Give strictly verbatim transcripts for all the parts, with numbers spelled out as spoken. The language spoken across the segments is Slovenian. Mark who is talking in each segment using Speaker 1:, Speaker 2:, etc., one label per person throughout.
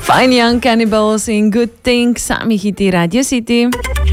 Speaker 1: Fine Young Cannibals in Good Thing, sami hiti Radio City.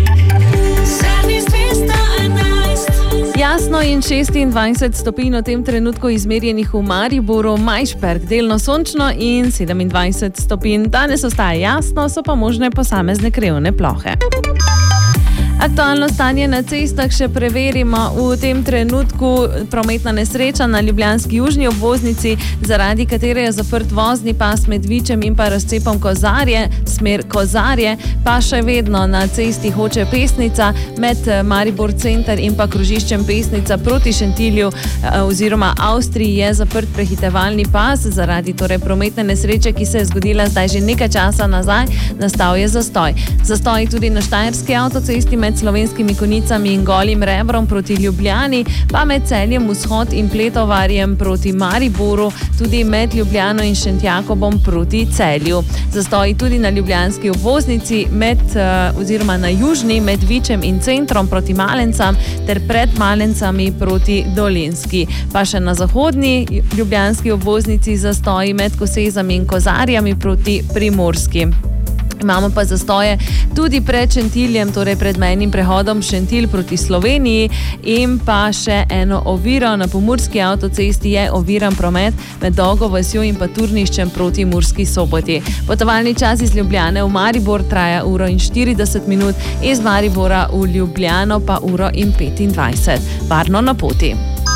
Speaker 1: Jasno in šestindvajset stopinj v tem trenutku izmerjenih v Mariboru, Majšperk delno sončno in sedemindvajset stopinj. Danes ostaja jasno, so pa možne posamezne krajevne plohe. Aktualno stanje na cestah še preverimo. V tem trenutku prometna nesreča na ljubljanski južni obvoznici, zaradi katere je zaprt vozni pas med Vičem in pa razcepom Kozarje, smer Kozarje, pa še vedno na cesti Hoče Pesnica med Maribor Center in pa krožiščem Pesnica proti Šentilju oziroma Avstriji je zaprt prehitevalni pas zaradi torej prometne nesreče, ki se je zgodila zdaj že nekaj časa nazaj. Nastal je zastoj. Zastoj tudi na Štajerski avtocesti med Slovenskimi Konicami in Golim Rebrom proti Ljubljani, pa med Celjem Vzhod in Pletovarjem proti Mariboru, tudi med Ljubljano in Šentjakobom proti Celju. Zastoji tudi na ljubljanski obvoznici med, oziroma na južni med Vičem in Centrom proti Malencam ter pred Malencami proti Dolenjski. Pa še na zahodni ljubljanski obvoznici zastoji med Kosezami in Kozarjami proti Primorski. Imamo pa zastoje tudi pred Šentiljem, torej pred mejnim prehodom Šentilj proti Sloveniji in pa še eno oviro na Pomurski avtocesti je oviran promet med Dolgo vasjo in pa Turniščem proti Murski Soboti. Potovalni čas iz Ljubljane v Maribor traja uro in štirideset minut, iz Maribora v Ljubljano pa uro in petindvajset. Varno na poti.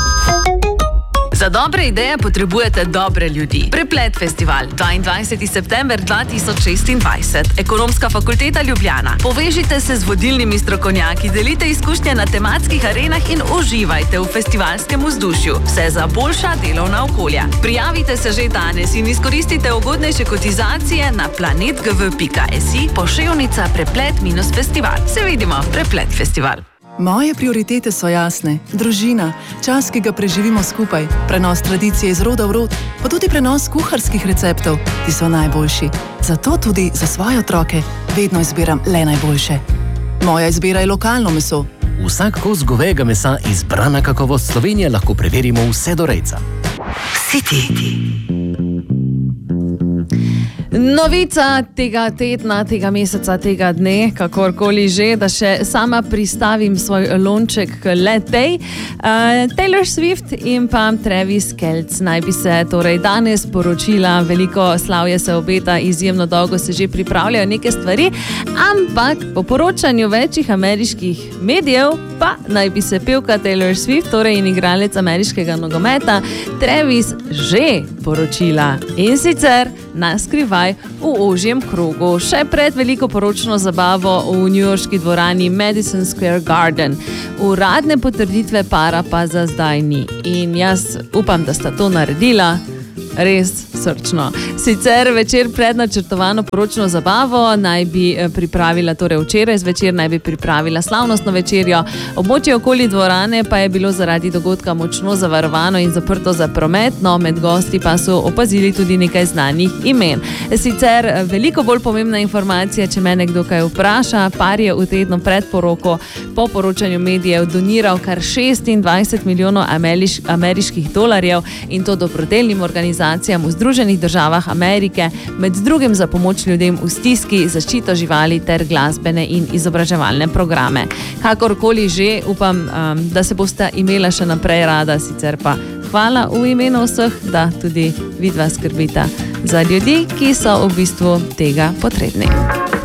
Speaker 1: Za dobre ideje potrebujete dobre ljudi. Preplet festival, dvaindvajseti september dva tisoč šestindvajset. Ekonomska fakulteta Ljubljana. Povežite se z vodilnimi strokovnjaki, delite izkušnje na tematskih arenah in uživajte v festivalskem vzdušju. Vse za boljša delovna okolja. Prijavite se že danes in izkoristite ugodnejše kotizacije na planet g v pika si poševnica preplet minus festival. Se vidimo, Preplet festival.
Speaker 2: Moje prioritete so jasne. Družina, čas, ki ga preživimo skupaj, prenos tradicije iz roda v rod, pa tudi prenos kuharskih receptov, ti so najboljši. Zato tudi za svoje otroke vedno izbiram le najboljše. Moja izbira je lokalno meso.
Speaker 3: Vsak kos govejega mesa izbrana kakovost Slovenije lahko preverimo vse do rejca.
Speaker 1: City. Novica tega tedna, tega meseca, tega dne, kakorkoli že, da še sama pristavim svoj lonček k letej. Uh, Taylor Swift in pa Travis Kelce naj bi se torej danes poročila, veliko slavje se obeta, izjemno dolgo se že pripravljajo neke stvari, ampak po poročanju večjih ameriških medijev pa naj bi se pevka Taylor Swift, torej in igralec ameriškega nogometa, Travis že poročila in sicer na skrivaj v ožjem krogu, še pred veliko poročno zabavo v newyorški dvorani Madison Square Garden. Uradne potrditve para pa za zdaj ni in jaz upam, da sta to naredila res srčno. Sicer večer pred načrtovano poročno zabavo naj bi pripravila, torej včeraj zvečer naj bi pripravila slavnostno večerjo. Območje okoli dvorane pa je bilo zaradi dogodka močno zavarovano in zaprto za promet, no med gosti pa so opazili tudi nekaj znanih imen. Sicer veliko bolj pomembna informacija, če me nekdo kaj vpraša, par je v tednu pred poroko po poročanju medijev doniral kar šestindvajset milijonov ameriš, ameriških dolarjev in to dobrodelnim organizacijam v Združenih državah Amerike, med drugim za pomoč ljudem v stiski, zaščito živali ter glasbene in izobraževalne programe. Kakorkoli že, upam, um, da se boste imela še naprej rada, sicer pa hvala v imenu vseh, da tudi vidva skrbita za ljudi, ki so v bistvu tega potrebni.